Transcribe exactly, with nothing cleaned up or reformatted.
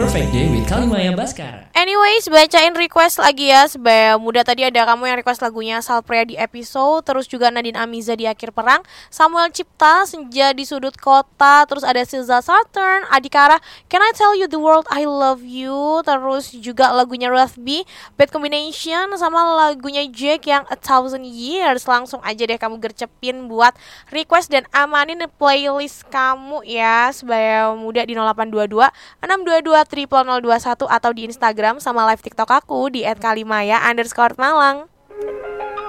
Perfect Day with Kalimaya Baskara. Anyways, bacain request lagi ya Sebaya Muda. Tadi ada kamu yang request lagunya Sal Prea di episode, terus juga Nadine Amiza di Akhir Perang, Samuel Cipta Senja di Sudut Kota, terus ada Silza Saturn, Adikara Can I Tell You the World I Love You, terus juga lagunya Ruth B Bad Combination, sama lagunya Jake yang A Thousand Years. Langsung aja deh kamu gercepin buat request dan amanin playlist kamu ya Sebaya Muda di nol delapan dua dua enam dua dua nol nol nol dua satu atau di Instagram sama live TikTok aku di et kalimaya underscore malang.